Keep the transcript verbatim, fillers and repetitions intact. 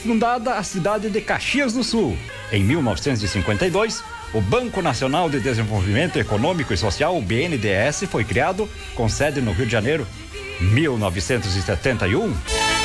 fundada a cidade de Caxias do Sul. Em mil novecentos e cinquenta e dois, o Banco Nacional de Desenvolvimento Econômico e Social, o B N D E S, foi criado com sede no Rio de Janeiro. mil novecentos e setenta e um,